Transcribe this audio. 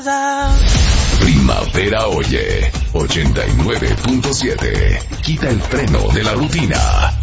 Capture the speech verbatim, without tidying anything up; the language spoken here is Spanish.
Primavera Oye, ochenta y nueve punto siete. Quita el freno de la rutina.